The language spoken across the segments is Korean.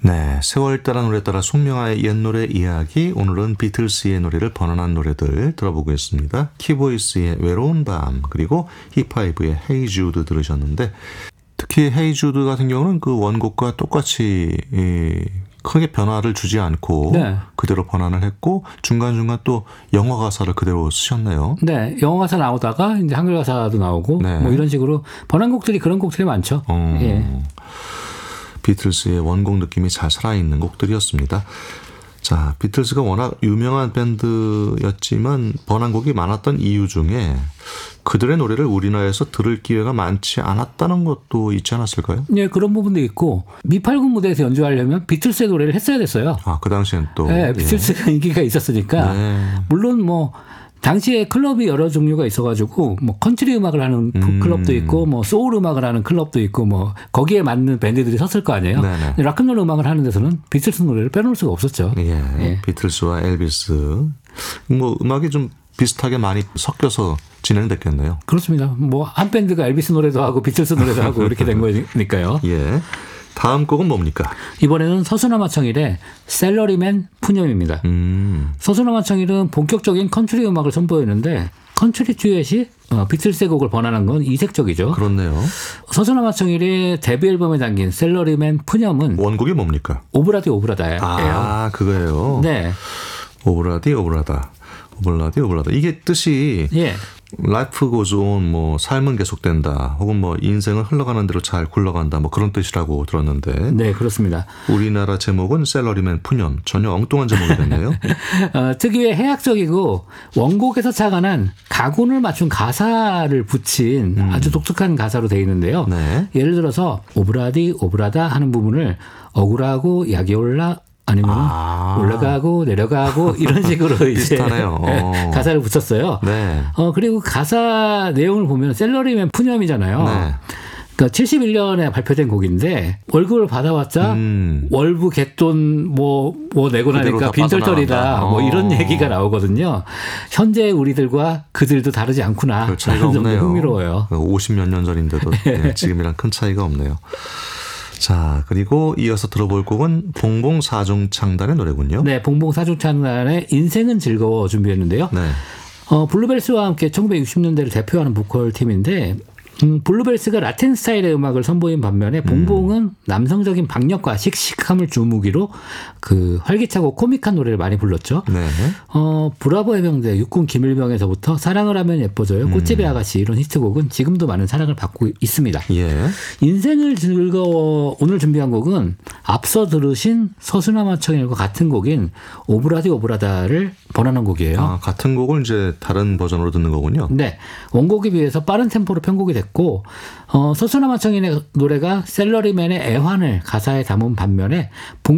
네, 세월 따라 노래 따라 숙명화의 옛 노래 이야기. 오늘은 비틀스의 노래를 번안한 노래들 들어보겠습니다. 키보이스의 외로운 밤, 그리고 힙하이브의 헤이 주드 들으셨는데, 특히 헤이 주드 같은 경우는 그 원곡과 똑같이 크게 변화를 주지 않고 네. 그대로 번안을 했고 중간중간 또 영어 가사를 그대로 쓰셨네요. 네, 영어 가사 나오다가 이제 한글 가사도 나오고 네. 뭐 이런 식으로 번안곡들이 그런 곡들이 많죠. 예. 비틀스의 원곡 느낌이 잘 살아있는 곡들이었습니다. 자, 비틀스가 워낙 유명한 밴드였지만 번안곡이 많았던 이유 중에 그들의 노래를 우리나라에서 들을 기회가 많지 않았다는 것도 있지 않았을까요? 네, 그런 부분도 있고 미팔군 무대에서 연주하려면 비틀스의 노래를 했어야 됐어요. 아, 그 당시엔 또. 네, 비틀스가 인기가 있었으니까. 네. 물론 뭐 당시에 클럽이 여러 종류가 있어가지고 뭐 컨트리 음악을 하는 클럽도 있고 뭐 소울 음악을 하는 클럽도 있고 뭐 거기에 맞는 밴드들이 섰을 거 아니에요. 락앤롤 음악을 하는 데서는 비틀스 노래를 빼놓을 수가 없었죠. 예, 예. 비틀스와 엘비스 뭐 음악이 좀 비슷하게 많이 섞여서 진행됐겠네요. 그렇습니다. 뭐 한 밴드가 엘비스 노래도 하고 비틀스 노래도 하고 이렇게 된 거니까요. 예. 다음 곡은 뭡니까? 이번에는 서수남 하청일의 셀러리맨 푸념입니다. 서수남 하청일은 본격적인 컨트리 음악을 선보이는데 컨트리 듀엣이 비틀스의 곡을 번안한 건 이색적이죠. 그렇네요. 서수남 하청일의 데뷔 앨범에 담긴 셀러리맨 푸념은 원곡이 뭡니까? 오브라디 오브라다예요. 아, 그거예요. 네. 오브라디 오브라다. 오블라디 오블라다. 이게 뜻이 예. Life goes on, 뭐 삶은 계속된다, 혹은 뭐 인생은 흘러가는 대로 잘 굴러간다, 뭐 그런 뜻이라고 들었는데. 네, 그렇습니다. 우리나라 제목은 셀러리맨 푸념. 전혀 엉뚱한 제목이 됐네요. 특유의 해학적이고 원곡에서 착안한 가군을 맞춘 가사를 붙인 아주 독특한 가사로 되어 있는데요. 네. 예를 들어서 오브라디 오브라다 하는 부분을 억울하고 약이 올라 아니면 올라가고 내려가고 이런 식으로 이제 가사를 붙였어요. 네. 그리고 가사 내용을 보면 셀러리맨 푸념이잖아요. 네. 그러니까 71년에 발표된 곡인데 월급을 받아왔자 월부 갯돈 뭐 내고 나니까 빈털털이다 뭐 이런 얘기가 나오거든요. 현재 우리들과 그들도 다르지 않구나. 별 차이가 없네요. 흥미로워요. 50몇 년 전인데도 네, 지금이랑 큰 차이가 없네요. 자, 그리고 이어서 들어볼 곡은 봉봉사중창단의 노래군요. 네, 봉봉사중창단의 인생은 즐거워 준비했는데요. 네. 블루벨스와 함께 1960년대를 대표하는 보컬 팀인데 블루벨스가 라틴 스타일의 음악을 선보인 반면에 봉봉은 남성적인 박력과 씩씩함을 주무기로 그 활기차고 코믹한 노래를 많이 불렀죠. 네. 브라보 해병대, 육군 기밀병에서부터 사랑을 하면 예뻐져요, 꽃집의 아가씨 이런 히트곡은 지금도 많은 사랑을 받고 있습니다. 예. 인생을 즐거워 오늘 준비한 곡은 앞서 들으신 서수남 하청일과 같은 곡인 오브라디 오브라다를 번안한 곡이에요. 아, 같은 곡을 이제 다른 버전으로 듣는 거군요. 네. 원곡에 비해서 빠른 템포로 편곡이 됐고 서수남 하청인의 노래가 셀러리맨의 애환을 가사에 담은 반면에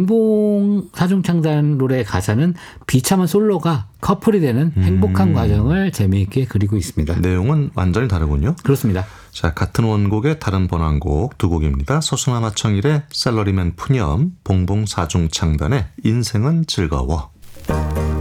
봉봉사중창단 노래의 가사는 비참한 솔로가 커플이 되는 행복한 과정을 재미있게 그리고 있습니다. 내용은 완전히 다르군요. 그렇습니다. 자, 같은 원곡의 다른 번안곡 두 곡입니다. 서수남 하청일의 셀러리맨 푸념, 봉봉사중창단의 인생은 즐거워.